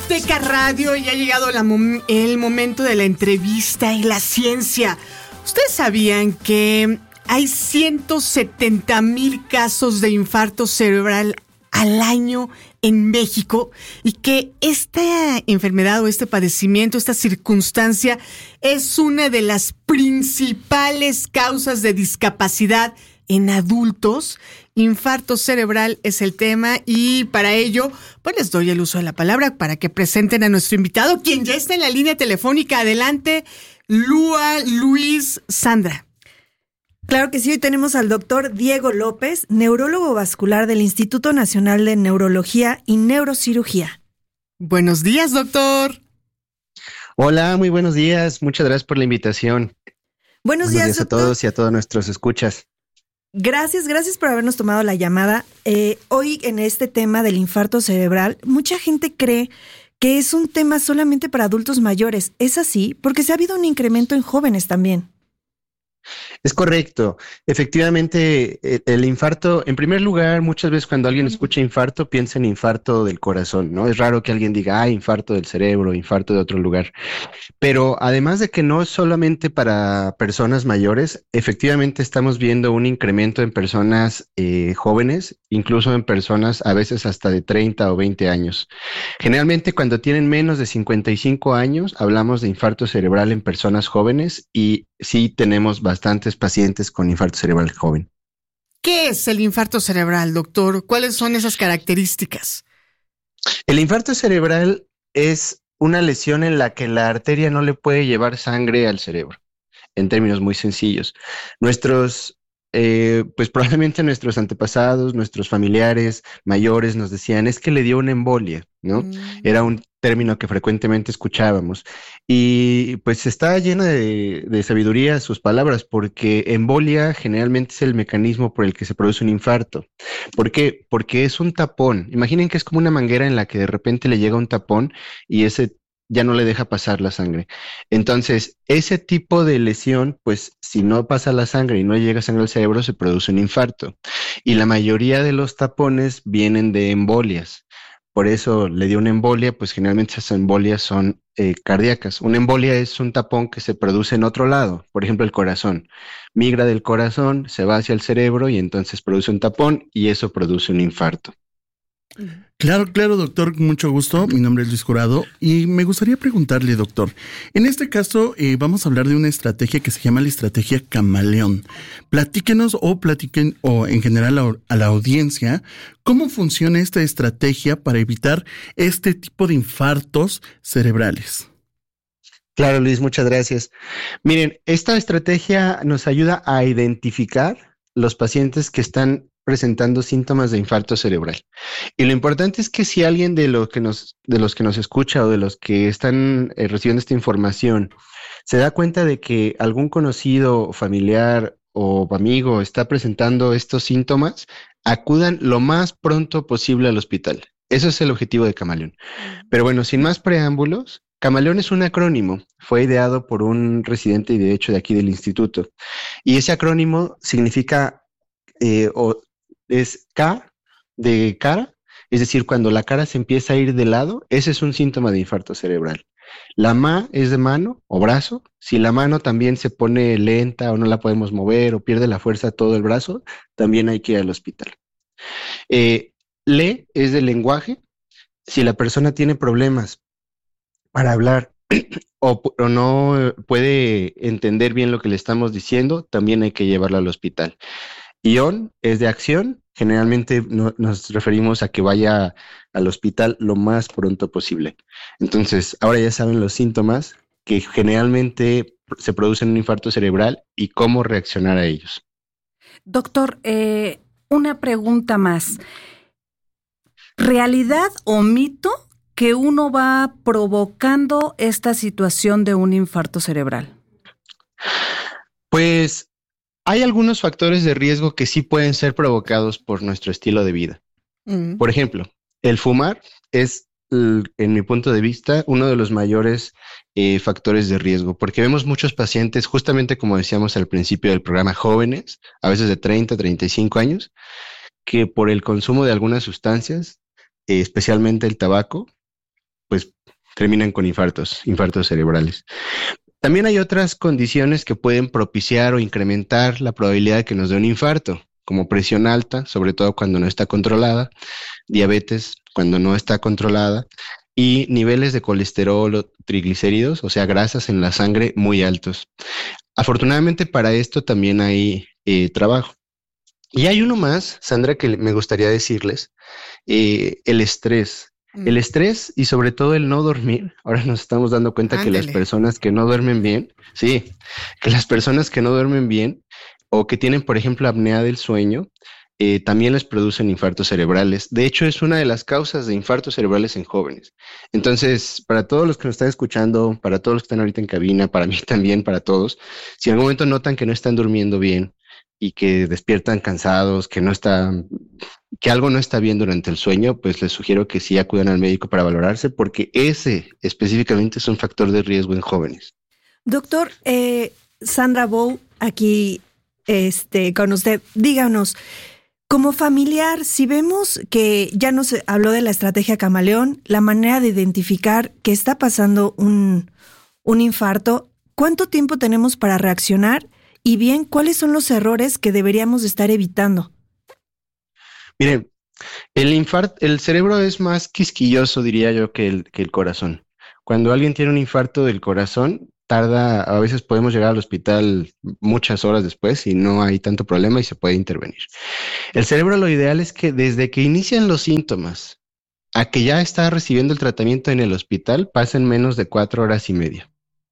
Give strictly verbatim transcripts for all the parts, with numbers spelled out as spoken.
Azteca Radio y ha llegado la mom- el momento de la entrevista y la ciencia. ¿Ustedes sabían que hay ciento setenta mil casos de infarto cerebral al año en México y que esta enfermedad o este padecimiento, esta circunstancia es una de las principales causas de discapacidad en adultos? Infarto cerebral es el tema y para ello pues les doy el uso de la palabra para que presenten a nuestro invitado, quien ya está en la línea telefónica. Adelante, Lua, Luis, Sandra. Claro que sí, hoy tenemos al doctor Diego López, neurólogo vascular del Instituto Nacional de Neurología y Neurocirugía. Buenos días, doctor. Hola, muy buenos días. Muchas gracias por la invitación. Buenos, buenos días, días a doctor. todos y a todos nuestros escuchas. Gracias, gracias por habernos tomado la llamada. Eh, hoy en este tema del infarto cerebral, mucha gente cree que es un tema solamente para adultos mayores. ¿Es así? Porque se ha habido un incremento en jóvenes también. Es correcto. Efectivamente, el infarto, en primer lugar, muchas veces cuando alguien escucha infarto, piensa en infarto del corazón, ¿no? Es raro que alguien diga, ah, infarto del cerebro, infarto de otro lugar. Pero además de que no es solamente para personas mayores, efectivamente estamos viendo un incremento en personas eh, jóvenes, incluso en personas a veces hasta de treinta o veinte años. Generalmente cuando tienen menos de cincuenta y cinco años, hablamos de infarto cerebral en personas jóvenes y sí tenemos bastantes pacientes con infarto cerebral joven. ¿Qué es el infarto cerebral, doctor? ¿Cuáles son esas características? El infarto cerebral es una lesión en la que la arteria no le puede llevar sangre al cerebro, en términos muy sencillos. Nuestros, eh, pues probablemente nuestros antepasados, nuestros familiares mayores nos decían, es que le dio una embolia, ¿no? Mm. Era un término que frecuentemente escuchábamos. Y pues está llena de, de sabiduría sus palabras, porque embolia generalmente es el mecanismo por el que se produce un infarto. ¿Por qué? Porque es un tapón. Imaginen que es como una manguera en la que de repente le llega un tapón y ese ya no le deja pasar la sangre. Entonces, ese tipo de lesión, pues si no pasa la sangre y no llega sangre al cerebro, se produce un infarto. Y la mayoría de los tapones vienen de embolias. Por eso le dio una embolia, pues generalmente esas embolias son eh, cardíacas. Una embolia es un tapón que se produce en otro lado, por ejemplo el corazón. Migra del corazón, se va hacia el cerebro y entonces produce un tapón y eso produce un infarto. Claro, claro, doctor, mucho gusto. Mi nombre es Luis Jurado y me gustaría preguntarle, doctor, en este caso eh, vamos a hablar de una estrategia que se llama la estrategia camaleón. Platíquenos o platiquen o en general a, a la audiencia cómo funciona esta estrategia para evitar este tipo de infartos cerebrales. Claro, Luis, muchas gracias. Miren, esta estrategia nos ayuda a identificar los pacientes que están presentando síntomas de infarto cerebral. Y lo importante es que si alguien de los que nos, de los que nos escucha o de los que están eh, recibiendo esta información se da cuenta de que algún conocido, familiar o amigo está presentando estos síntomas, acudan lo más pronto posible al hospital. Eso es el objetivo de Camaleón. Pero bueno, sin más preámbulos, Camaleón es un acrónimo. Fue ideado por un residente de hecho de aquí del instituto. Y ese acrónimo significa eh, o es K de cara, es decir, cuando la cara se empieza a ir de lado, ese es un síntoma de infarto cerebral. La M A es de mano o brazo. Si la mano también se pone lenta o no la podemos mover o pierde la fuerza todo el brazo, también hay que ir al hospital. Eh, L es de lenguaje. Si la persona tiene problemas para hablar o, o no puede entender bien lo que le estamos diciendo, también hay que llevarla al hospital. Ion es de acción. Generalmente no, nos referimos a que vaya al hospital lo más pronto posible. Entonces, ahora ya saben los síntomas que generalmente se producen en un infarto cerebral y cómo reaccionar a ellos. Doctor, eh, una pregunta más. ¿Realidad o mito que uno va provocando esta situación de un infarto cerebral? Pues hay algunos factores de riesgo que sí pueden ser provocados por nuestro estilo de vida. Mm. Por ejemplo, el fumar es, en mi punto de vista, uno de los mayores eh, factores de riesgo, porque vemos muchos pacientes, justamente como decíamos al principio del programa, jóvenes, a veces de treinta, treinta y cinco años, que por el consumo de algunas sustancias, eh, especialmente el tabaco, pues terminan con infartos, infartos cerebrales. También hay otras condiciones que pueden propiciar o incrementar la probabilidad de que nos dé un infarto, como presión alta, sobre todo cuando no está controlada, diabetes cuando no está controlada, y niveles de colesterol o triglicéridos, o sea, grasas en la sangre muy altos. Afortunadamente para esto también hay eh, trabajo. Y hay uno más, Sandra, que me gustaría decirles, eh, el estrés. Mm. El estrés y sobre todo el no dormir. Ahora nos estamos dando cuenta Ándale. que las personas que no duermen bien, sí, que las personas que no duermen bien o que tienen, por ejemplo, apnea del sueño, Eh, también les producen infartos cerebrales. De hecho, es una de las causas de infartos cerebrales en jóvenes. Entonces, para todos los que nos están escuchando, para todos los que están ahorita en cabina, para mí también, para todos, si en algún momento notan que no están durmiendo bien y que despiertan cansados, que no están, que algo no está bien durante el sueño, pues les sugiero que sí acudan al médico para valorarse, porque ese específicamente es un factor de riesgo en jóvenes. Doctor, eh, Sandra Bou, aquí este, con usted, díganos, como familiar, si vemos que ya nos habló de la estrategia camaleón, la manera de identificar que está pasando un, un infarto, ¿cuánto tiempo tenemos para reaccionar? Y bien, ¿cuáles son los errores que deberíamos estar evitando? Miren, el infarto, el cerebro es más quisquilloso, diría yo, que el, que el corazón. Cuando alguien tiene un infarto del corazón, tarda, a veces podemos llegar al hospital muchas horas después y no hay tanto problema y se puede intervenir. El cerebro, lo ideal es que desde que inician los síntomas a que ya está recibiendo el tratamiento en el hospital, pasen menos de cuatro horas y media.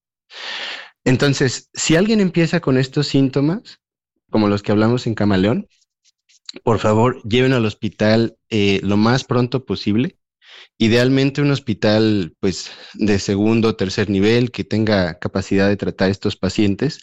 Entonces, si alguien empieza con estos síntomas, como los que hablamos en Camaleón, por favor, lleven al hospital eh, lo más pronto posible. Idealmente un hospital pues de segundo o tercer nivel que tenga capacidad de tratar estos pacientes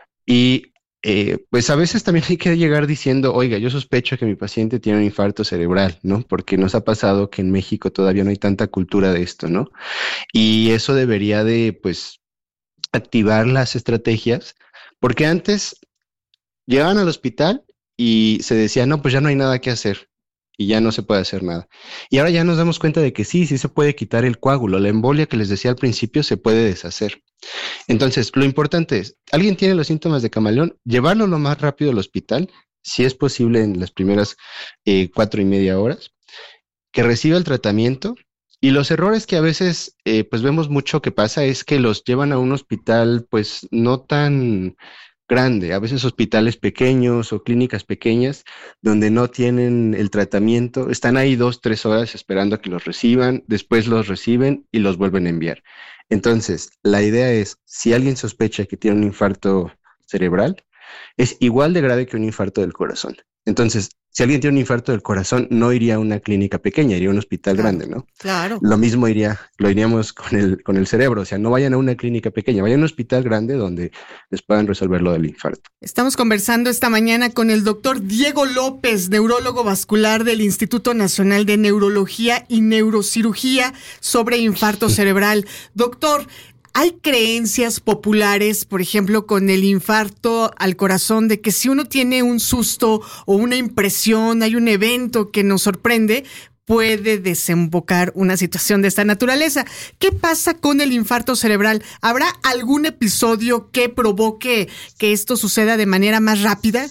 y eh, pues a veces también hay que llegar diciendo, oiga, yo sospecho que mi paciente tiene un infarto cerebral, ¿no? Porque nos ha pasado que en México todavía no hay tanta cultura de esto, ¿no? Y eso debería de pues activar las estrategias, porque antes llegaban al hospital y se decía, no, pues ya no hay nada que hacer. Y ya no se puede hacer nada. Y ahora ya nos damos cuenta de que sí, sí se puede quitar el coágulo. La embolia que les decía al principio se puede deshacer. Entonces, lo importante es, alguien tiene los síntomas de Camaleón, llevarlo lo más rápido al hospital, si es posible en las primeras eh, cuatro y media horas, que reciba el tratamiento. Y los errores que a veces eh, pues vemos mucho que pasa es que los llevan a un hospital pues no tan grande, a veces hospitales pequeños o clínicas pequeñas donde no tienen el tratamiento, están ahí dos, tres horas esperando a que los reciban, después los reciben y los vuelven a enviar. Entonces, la idea es, si alguien sospecha que tiene un infarto cerebral, es igual de grave que un infarto del corazón. Entonces, si alguien tiene un infarto del corazón, no iría a una clínica pequeña, iría a un hospital claro, grande, ¿no? Claro. Lo mismo iría, lo iríamos con el, con el cerebro, o sea, no vayan a una clínica pequeña, vayan a un hospital grande donde les puedan resolver lo del infarto. Estamos conversando esta mañana con el doctor Diego López, neurólogo vascular del Instituto Nacional de Neurología y Neurocirugía, sobre infarto cerebral. Doctor, hay creencias populares, por ejemplo, con el infarto al corazón, de que si uno tiene un susto o una impresión, hay un evento que nos sorprende, puede desembocar una situación de esta naturaleza. ¿Qué pasa con el infarto cerebral? ¿Habrá algún episodio que provoque que esto suceda de manera más rápida?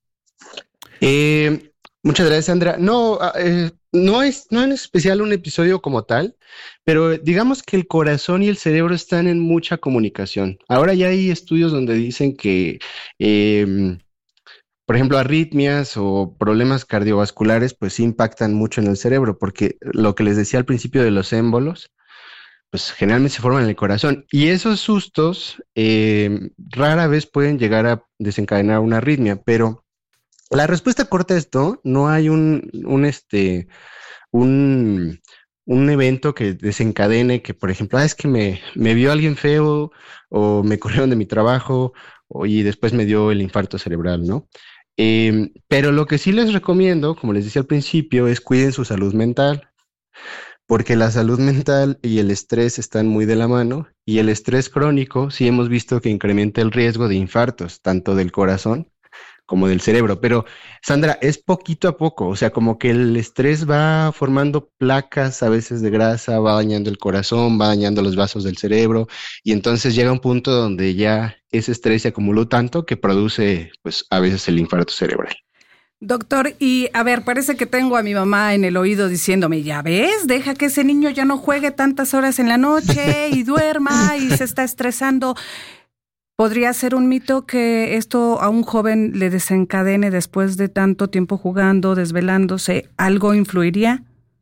Eh, muchas gracias, Sandra. No, eh, no es, no en especial un episodio como tal, pero digamos que el corazón y el cerebro están en mucha comunicación. Ahora ya hay estudios donde dicen que, eh, por ejemplo, arritmias o problemas cardiovasculares, pues sí impactan mucho en el cerebro, porque lo que les decía al principio de los émbolos, pues generalmente se forman en el corazón. Y esos sustos eh, rara vez pueden llegar a desencadenar una arritmia, pero la respuesta corta a esto, no hay un, un este, un, un evento que desencadene que, por ejemplo, ah, es que me, me vio alguien feo o me corrieron de mi trabajo o, y después me dio el infarto cerebral, ¿no? Eh, pero lo que sí les recomiendo, como les decía al principio, es cuiden su salud mental, porque la salud mental y el estrés están muy de la mano, y el estrés crónico sí hemos visto que incrementa el riesgo de infartos, tanto del corazón como del cerebro. Pero, Sandra, es poquito a poco, o sea, como que el estrés va formando placas a veces de grasa, va dañando el corazón, va dañando los vasos del cerebro, y entonces llega un punto donde ya ese estrés se acumuló tanto que produce, pues, a veces el infarto cerebral. Doctor, y a ver, parece que tengo a mi mamá en el oído diciéndome, ya ves, deja que ese niño ya no juegue tantas horas en la noche y duerma y se está estresando. ¿Podría ser un mito que esto a un joven le desencadene después de tanto tiempo jugando, desvelándose? ¿Algo influiría?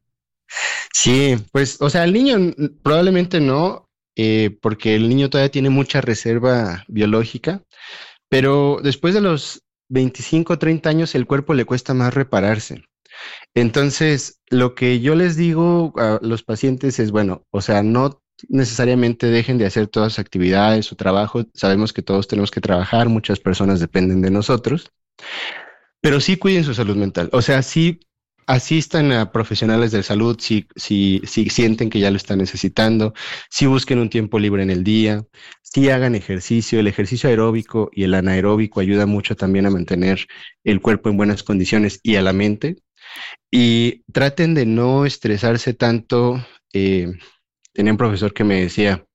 Sí, pues, o sea, el niño probablemente no, eh, porque el niño todavía tiene mucha reserva biológica, pero después de los veinticinco o treinta años el cuerpo le cuesta más repararse. Entonces, lo que yo les digo a los pacientes es, bueno, o sea, no necesariamente dejen de hacer todas sus actividades, su trabajo. Sabemos que todos tenemos que trabajar, muchas personas dependen de nosotros, pero sí cuiden su salud mental. O sea, sí asistan a profesionales de salud si, si, si sienten que ya lo están necesitando, si busquen un tiempo libre en el día, si hagan ejercicio. El ejercicio aeróbico y el anaeróbico ayuda mucho también a mantener el cuerpo en buenas condiciones y a la mente. Y traten de no estresarse tanto. Eh, tenía un profesor que me decía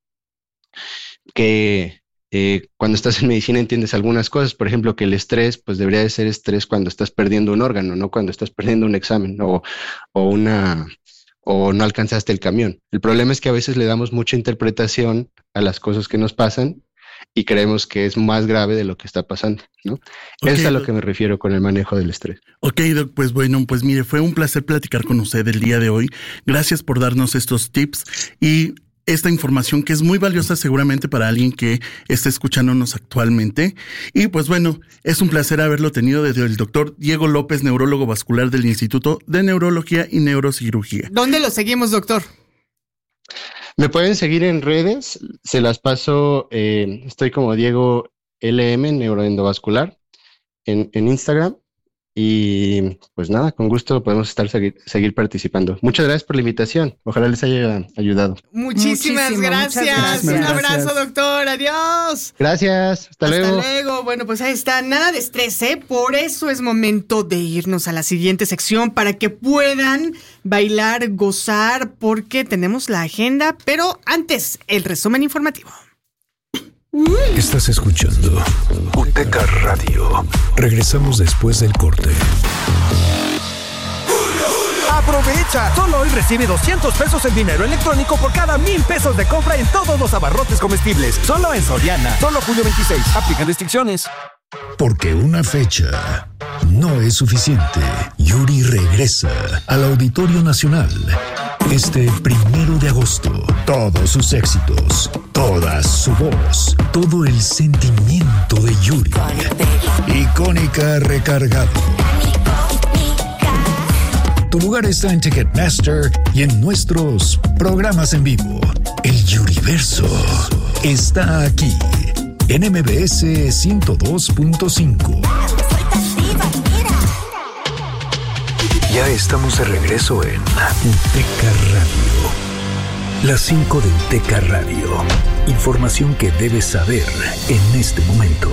que Eh, cuando estás en medicina entiendes algunas cosas, por ejemplo, que el estrés pues debería de ser estrés cuando estás perdiendo un órgano, no cuando estás perdiendo un examen o, o, una, o no alcanzaste el camión. El problema es que a veces le damos mucha interpretación a las cosas que nos pasan y creemos que es más grave de lo que está pasando, ¿no? Okay, Eso es a lo que me refiero con el manejo del estrés. Ok, Doc, pues bueno, pues mire, fue un placer platicar con usted el día de hoy. Gracias por darnos estos tips y esta información que es muy valiosa seguramente para alguien que esté escuchándonos actualmente. Y pues bueno, es un placer haberlo tenido desde el doctor Diego López, neurólogo vascular del Instituto de Neurología y Neurocirugía. ¿Dónde lo seguimos, doctor? Me pueden seguir en redes, se las paso, eh, estoy como Diego L M, neuroendovascular, en, en Instagram. Y pues nada, con gusto podemos estar seguir, seguir participando. Muchas gracias por la invitación. Ojalá les haya ayudado. Muchísimas Muchísimo, gracias. gracias. Un abrazo, Gracias. doctor. Adiós. Gracias. Hasta, Hasta luego. luego. Bueno, pues ahí está. Nada de estrés, ¿eh? Por eso es momento de irnos a la siguiente sección para que puedan bailar, gozar, porque tenemos la agenda. Pero antes, el resumen informativo. Estás escuchando UTECA Radio. Regresamos después del corte. ¡Aprovecha! Solo hoy recibe doscientos pesos en dinero electrónico por cada mil pesos de compra en todos los abarrotes comestibles. Solo en Soriana. Solo julio veintiséis. Aplican restricciones. Porque una fecha no es suficiente. Yuri regresa al Auditorio Nacional este primero de agosto. Todos sus éxitos, toda su voz, todo el sentimiento de Yuri. Icónica recargado. Tu lugar está en Ticketmaster y en nuestros programas en vivo. El Yuriverso está aquí en M B S ciento dos punto cinco. Ya estamos de regreso en UTECA Radio. Las cinco de UTECA Radio. Información que debes saber en este momento.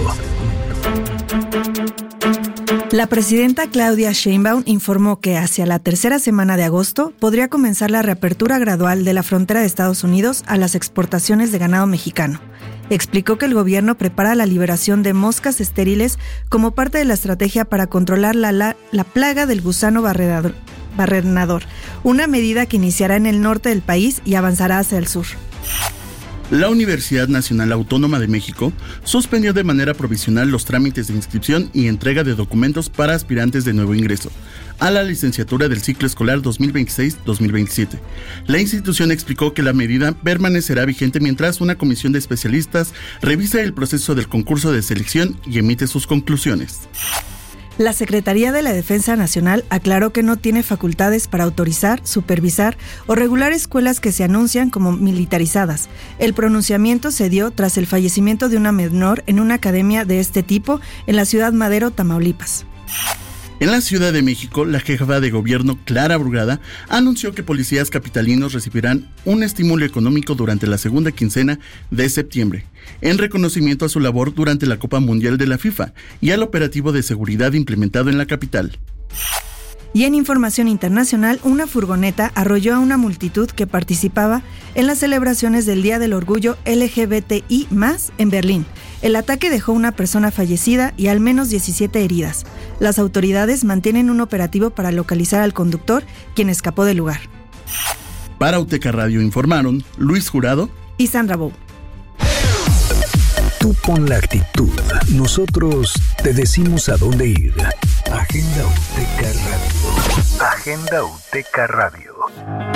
La presidenta Claudia Sheinbaum informó que hacia la tercera semana de agosto podría comenzar la reapertura gradual de la frontera de Estados Unidos a las exportaciones de ganado mexicano. Explicó que el gobierno prepara la liberación de moscas estériles como parte de la estrategia para controlar la, la, la plaga del gusano barredador, barrenador, una medida que iniciará en el norte del país y avanzará hacia el sur. La Universidad Nacional Autónoma de México suspendió de manera provisional los trámites de inscripción y entrega de documentos para aspirantes de nuevo ingreso a la licenciatura del ciclo escolar dos mil veintiséis dos mil veintisiete. La institución explicó que la medida permanecerá vigente mientras una comisión de especialistas revisa el proceso del concurso de selección y emite sus conclusiones. La Secretaría de la Defensa Nacional aclaró que no tiene facultades para autorizar, supervisar o regular escuelas que se anuncian como militarizadas. El pronunciamiento se dio tras el fallecimiento de una menor en una academia de este tipo en la ciudad Madero, Tamaulipas. En la Ciudad de México, la jefa de gobierno, Clara Brugada, anunció que policías capitalinos recibirán un estímulo económico durante la segunda quincena de septiembre, en reconocimiento a su labor durante la Copa Mundial de la FIFA y al operativo de seguridad implementado en la capital. Y en información internacional, una furgoneta arrolló a una multitud que participaba en las celebraciones del Día del Orgullo L G B T I más, en Berlín. El ataque dejó una persona fallecida y al menos diecisiete heridas. Las autoridades mantienen un operativo para localizar al conductor, quien escapó del lugar. Para Uteca Radio informaron Luis Jurado y Sandra Bou. Tú pon la actitud. Nosotros te decimos a dónde ir. Agenda Uteca Radio. Agenda Uteca Radio.